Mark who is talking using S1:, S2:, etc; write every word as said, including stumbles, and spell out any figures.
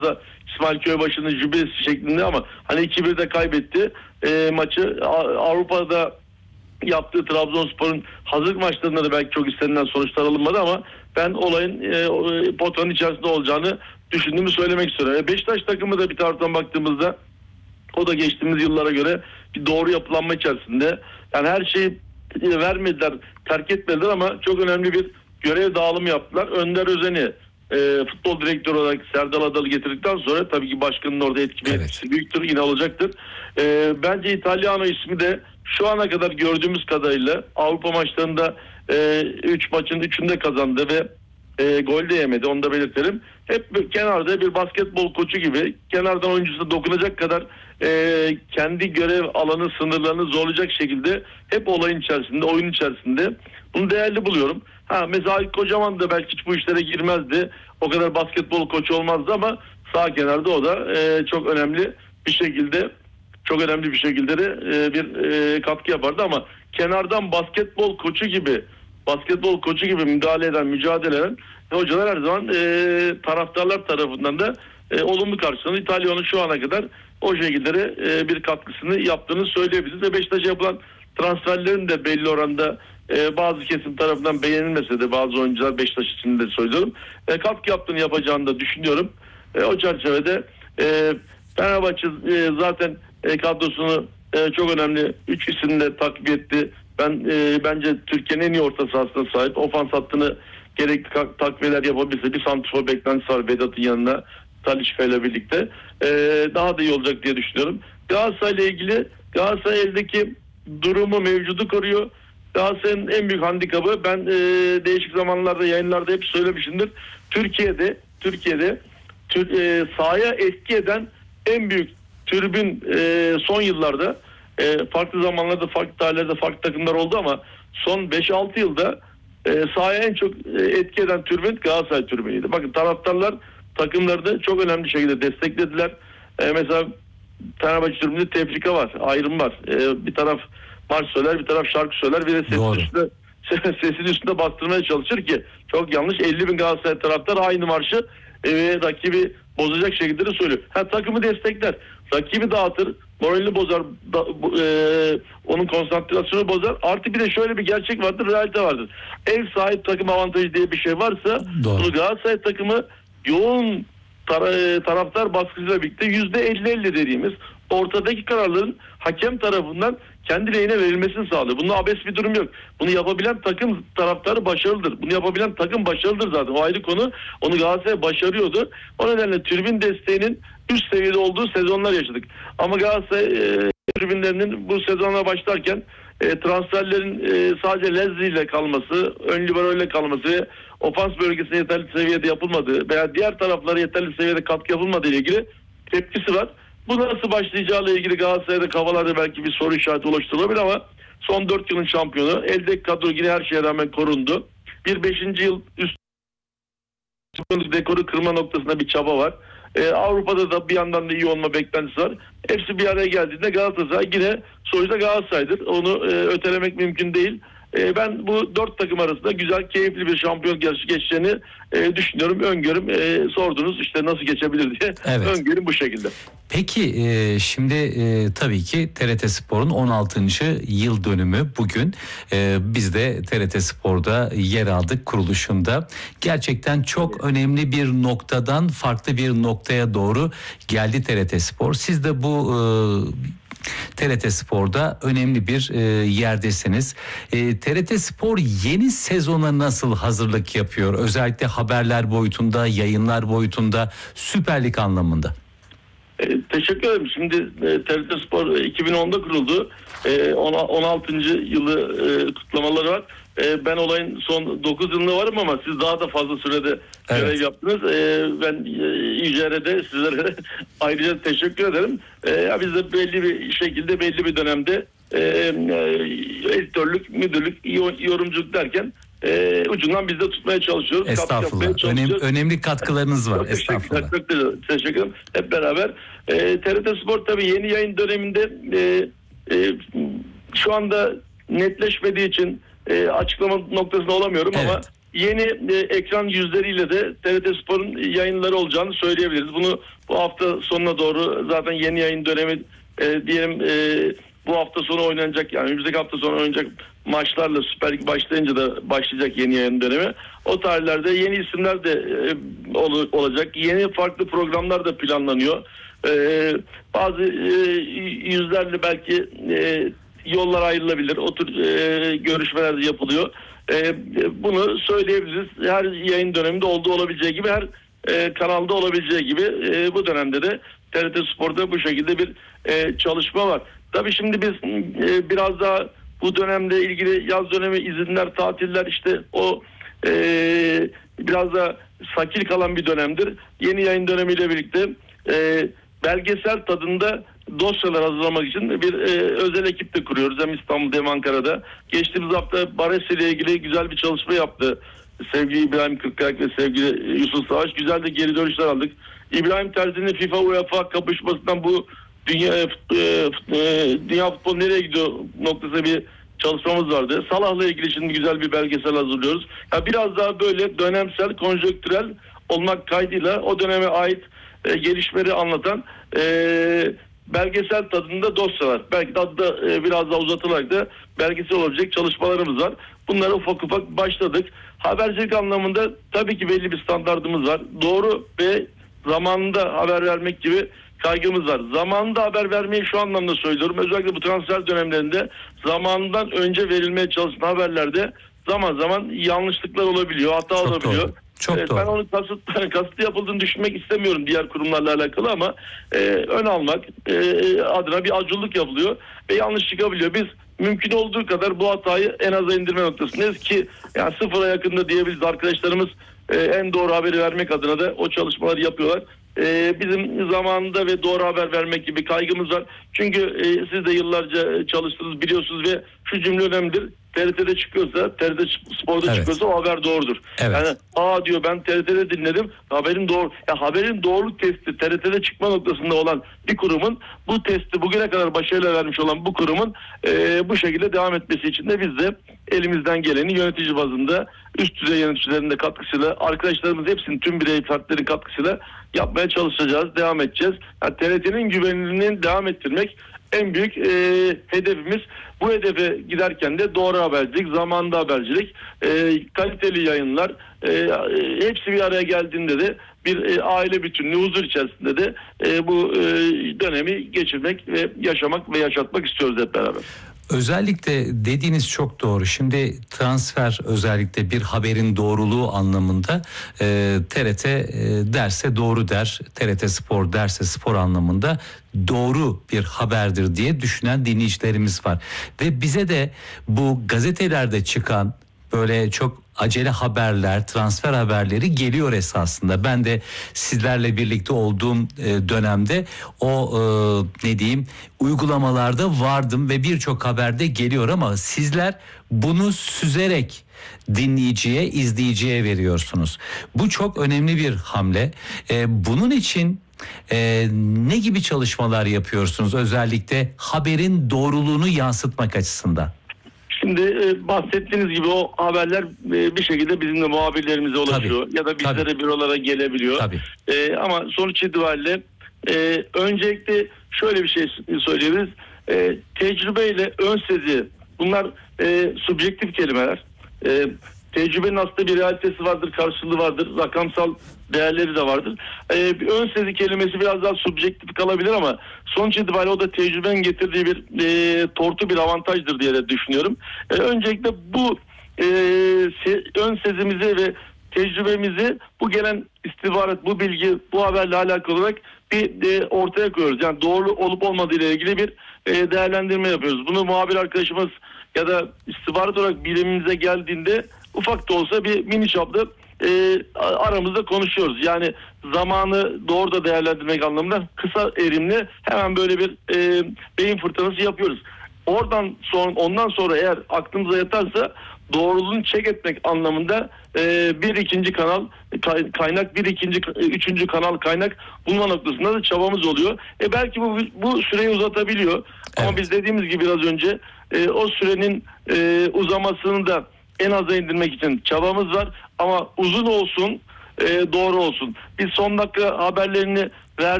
S1: İsmail Köybaşı'nın jübilesi şeklinde ama hani iki birde kaybetti e, maçı. Avrupa'da yaptığı Trabzonspor'un hazırlık maçlarında da belki çok istenilen sonuçlar alınmadı ama ben olayın e, potanın içerisinde olacağını düşündüğümü söylemek istiyorum. E, Beşiktaş takımı da bir taraftan baktığımızda o da geçtiğimiz yıllara göre bir doğru yapılanma içerisinde. Yani her şeyi vermediler, terk etmediler ama çok önemli bir görev dağılımı yaptılar. Önder Özen'i e, futbol direktörü olarak Serdal Adalı getirdikten sonra tabii ki başkanın orada etki
S2: Evet.
S1: büyüktür, yine olacaktır. E, bence Italiano ismi de şu ana kadar gördüğümüz kadarıyla Avrupa maçlarında üç e, maçın üçünde kazandı ve e, gol de yemedi, onu da belirtelim. Hep kenarda bir basketbol koçu gibi kenardan oyuncusuna dokunacak kadar e, kendi görev alanı sınırlarını zorlayacak şekilde hep olayın içerisinde, oyun içerisinde. Bunu değerli buluyorum. Ha mesela Aykut Kocaman da belki hiç bu işlere girmezdi. O kadar basketbol koçu olmazdı ama sağ kenarda o da e, çok önemli bir şekilde çok önemli bir şekilde de e, bir e, katkı yapardı ama kenardan basketbol koçu gibi basketbol koçu gibi müdahale eden, mücadele eden hocalar her zaman e, taraftarlar tarafından da e, olumlu karşılanır. İtalya'nın şu ana kadar o şekilde e, bir katkısını yaptığını söyleyebiliriz ve Beşiktaş'a yapılan transferlerin de belli oranda e, bazı kesim tarafından beğenilmese de bazı oyuncular Beşiktaş için de söylüyorum e, katkı yaptığını yapacağını da düşünüyorum. E, o çerçevede e, Fenerbahçe e, zaten e, kadrosunu e, çok önemli üç isim de takip etti. Ben e, bence Türkiye'nin en iyi orta sahasına sahip. Ofans hattını gerekli takviyeler yapabilse bir santrfor beklentisi var Vedat'ın yanına Talisca ile birlikte. E, daha da iyi olacak diye düşünüyorum. Galatasaray ile ilgili Galatasaray eldeki durumu mevcudu koruyor. Galatasaray'ın en büyük handikapı ben e, değişik zamanlarda yayınlarda hep söylemişimdir. Türkiye'de Türkiye'de tür, e, sahaya etki eden en büyük tribün e, son yıllarda e, farklı zamanlarda farklı tarihlerde farklı takımlar oldu ama son beş altı yılda e, sahaya en çok e, etki eden tribün Galatasaray tribünüydü. Bakın taraftarlar takımlarını çok önemli şekilde desteklediler. E, mesela Fenerbahçe tribününde tefrika var, ayrım var. E, bir taraf marş söyler, bir taraf şarkı söyler, bir de sesin üstünde, sesin üstünde bastırmaya çalışır ki çok yanlış. elli bin Galatasaray taraftar aynı marşı e, rakibi bozacak şekilde de söylüyor. Ha, takımı destekler, rakibi dağıtır, moralini bozar, da, e, onun konsantrasyonu bozar. Artık bir de şöyle bir gerçek vardır, realite vardır. Ev sahibi takım avantajı diye bir şey varsa
S2: Doğru.
S1: bunu Galatasaray takımı yoğun tar- taraftar baskısıyla birlikte yüzde elli elli dediğimiz ortadaki kararların hakem tarafından kendi lehine verilmesini sağlıyor. Bunda abes bir durum yok. Bunu yapabilen takım taraftarı başarılıdır. Bunu yapabilen takım başarılıdır zaten. O ayrı konu. Onu Galatasaray başarıyordu. O nedenle tribün desteğinin üst seviyede olduğu sezonlar yaşadık. Ama Galatasaray e, tribünlerinin bu sezona başlarken e, transferlerin e, sadece Lezzi ile kalması, ön libero ile kalması, ofans bölgesine yeterli seviyede yapılmadığı veya diğer taraflara yeterli seviyede katkı yapılmadığı ile ilgili tepkisi var. Bu nasıl başlayacağıyla ilgili Galatasaray'da kafalarda belki bir soru işareti oluşturulabilir ama son dört yılın şampiyonu, eldeki kadro yine her şeye rağmen korundu. Bir beşinci yıl üst dekoru kırma noktasında bir çaba var. Ee, Avrupa'da da bir yandan da iyi olma beklentisi var. Hepsi bir araya geldiğinde Galatasaray yine sonuçta Galatasaray'dır. Onu e, ötelemek mümkün değil. E, ben bu dört takım arasında güzel, keyifli bir şampiyon yarışı geçeceğini e, düşünüyorum. Öngörüm e, sordunuz işte nasıl geçebilir diye. Evet. Öngörüm bu şekilde.
S2: Peki e, şimdi e, tabii ki T R T Spor'un on altıncı yıl dönümü bugün. E, biz de T R T Spor'da yer aldık kuruluşunda. Gerçekten çok evet. önemli bir noktadan farklı bir noktaya doğru geldi T R T Spor. Siz de bu e, T R T Spor'da önemli bir e, yerdesiniz. E, T R T Spor yeni sezona nasıl hazırlık yapıyor? Özellikle haberler boyutunda, yayınlar boyutunda, Süper Lig anlamında.
S1: E, teşekkür ederim. Şimdi e, T R T Spor iki bin onda kuruldu. E, on altıncı yılı e, kutlamaları var. E, ben olayın son dokuz yılında varım ama siz daha da fazla sürede evet. görev yaptınız. E, ben e, İ J R'de sizlere ayrıca teşekkür ederim. E, biz de belli bir şekilde belli bir dönemde e, e, editörlük, müdürlük, yorumculuk derken e, ucundan biz de tutmaya çalışıyoruz.
S2: Estağfurullah. Önem, önemli katkılarınız var. Çok Estağfurullah.
S1: Teşekkür, çok teşekkür ederim. Hep beraber. E, T R T Spor tabii yeni yayın döneminde e, e, şu anda netleşmediği için e, açıklama noktasında olamıyorum evet. ama yeni e, ekran yüzleriyle de T R T Spor'un yayınları olacağını söyleyebiliriz. Bunu bu hafta sonuna doğru zaten yeni yayın dönemi e, diyelim e, bu hafta sonu oynanacak, yani önümüzdeki hafta sonu oynanacak maçlarla Süper Lig başlayınca da başlayacak yeni yayın dönemi. O tarihlerde yeni isimler de e, ol, olacak. Yeni farklı programlar da planlanıyor. E, bazı e, yüzlerle belki e, yollar ayrılabilir. O tür e, görüşmeler de yapılıyor. E, bunu söyleyebiliriz. Her yayın döneminde olduğu olabileceği gibi, her e, kanalda olabileceği gibi e, bu dönemde de T R T Spor'da bu şekilde bir e, çalışma var. Tabii şimdi biz e, biraz daha bu dönemde ilgili yaz dönemi izinler, tatiller, işte o e, biraz da sakil kalan bir dönemdir. Yeni yayın dönemiyle birlikte e, belgesel tadında dosyalar hazırlamak için bir e, özel ekip de kuruyoruz. Hem İstanbul'da hem Ankara'da. Geçtiğimiz hafta Baresi ile ilgili güzel bir çalışma yaptı sevgili İbrahim Kırkayak ve sevgili Yusuf Savaş. Güzel de geri dönüşler aldık. İbrahim Terzi'nin FIFA UEFA kapışmasından bu dünya e, e, dünya futbolu nereye gidiyor noktasında bir çalışmamız vardı. Salah'la ilgili şimdi güzel bir belgesel hazırlıyoruz. Ya biraz daha böyle dönemsel, konjonktürel olmak kaydıyla o döneme ait e, gelişmeleri anlatan e, belgesel tadında dosyalar. Belki de adı da e, biraz daha uzatılarak da belgesel olabilecek çalışmalarımız var. Bunları ufak ufak başladık. Habercilik anlamında tabii ki belli bir standardımız var. Doğru ve zamanında haber vermek gibi kaygımız var. Zamanında haber vermeyi şu anlamda söylüyorum. Özellikle bu transfer dönemlerinde zamandan önce verilmeye çalışılan haberlerde zaman zaman yanlışlıklar olabiliyor, hata
S2: Çok
S1: olabiliyor.
S2: doğru. Çok
S1: evet,
S2: doğru.
S1: Ben onu kasıt, kasıtlı yapıldığını düşünmek istemiyorum diğer kurumlarla alakalı, ama e, ön almak e, adına bir aculuk yapılıyor ve yanlış çıkabiliyor. Biz mümkün olduğu kadar bu hatayı en aza indirme noktasındayız ki yani sıfıra yakında diyebiliriz. Arkadaşlarımız e, en doğru haberi vermek adına da o çalışmaları yapıyorlar. Ee, bizim zamanında ve doğru haber vermek gibi kaygımız var. Çünkü e, siz de yıllarca çalıştınız, biliyorsunuz ve şu cümle önemlidir. T R T'de çıkıyorsa, T R T Spor'da evet. çıkıyorsa o haber doğrudur. Evet. Yani aa diyor ben T R T'de dinledim, haberin doğru. Ya haberin doğruluk testi T R T'de çıkma noktasında olan bir kurumun, bu testi bugüne kadar başarıyla vermiş olan bu kurumun e, bu şekilde devam etmesi için de biz de elimizden geleni yönetici bazında, üst düzey yöneticilerin de katkısıyla, arkadaşlarımız hepsinin, tüm birey fertlerin katkısıyla yapmaya çalışacağız, devam edeceğiz. Yani T R T'nin güvenilirliğini devam ettirmek en büyük e, hedefimiz. Bu hedefe giderken de doğru habercilik, zamanında habercilik, e, kaliteli yayınlar, e, e, hepsi bir araya geldiğinde de bir e, aile bütünlüğü, huzur içerisinde de e, bu e, dönemi geçirmek ve yaşamak ve yaşatmak istiyoruz hep beraber.
S2: Özellikle dediğiniz çok doğru. Şimdi transfer, özellikle bir haberin doğruluğu anlamında e, T R T e, derse doğru der, T R T Spor derse spor anlamında doğru bir haberdir diye düşünen dinleyicilerimiz var. Ve bize de bu gazetelerde çıkan böyle çok acele haberler, transfer haberleri geliyor esasında. Ben de sizlerle birlikte olduğum dönemde o ne diyeyim uygulamalarda vardım ve birçok haberde geliyor, ama sizler bunu süzerek dinleyiciye, izleyiciye veriyorsunuz. Bu çok önemli bir hamle. Bunun için ne gibi çalışmalar yapıyorsunuz, özellikle haberin doğruluğunu yansıtmak açısından?
S1: Şimdi e, bahsettiğiniz gibi o haberler e, bir şekilde bizim de muhabirlerimize ulaşıyor. Tabii, ya da bizlere, tabii. bürolara gelebiliyor. E, ama sonuç itibariyle e, öncelikle şöyle bir şey söyleyebiliriz. E, tecrübeyle ön sezi, bunlar e, subjektif kelimeler. E, tecrübenin aslında bir realitesi vardır, karşılığı vardır, rakamsal değerleri de vardır. Ee, bir ön sezi kelimesi biraz daha subjektif kalabilir, ama sonuç itibariyle o da tecrübenin getirdiği bir e, tortu, bir avantajdır diye de düşünüyorum. E, öncelikle bu e, se, ön sezimizi ve tecrübemizi bu gelen istihbarat, bu bilgi, bu haberle alakalı olarak bir e, ortaya koyuyoruz. Yani doğru olup olmadığı ile ilgili bir e, değerlendirme yapıyoruz. Bunu muhabir arkadaşımız ya da istihbarat olarak birimimize geldiğinde ufak da olsa bir mini çaplı e, aramızda konuşuyoruz. Yani zamanı doğru da değerlendirmek anlamında kısa erimli hemen böyle bir e, beyin fırtınası yapıyoruz. Oradan sonra, ondan sonra eğer aklımıza yatarsa doğruluğunu check etmek anlamında e, bir ikinci kanal kaynak, bir ikinci üçüncü kanal kaynak bulma noktasında da çabamız oluyor. E belki bu bu süreyi uzatabiliyor. Evet. Ama biz dediğimiz gibi biraz önce e, o sürenin e, uzamasını da en aza indirmek için çabamız var ama uzun olsun, e, doğru olsun. Biz son dakika haberlerini ver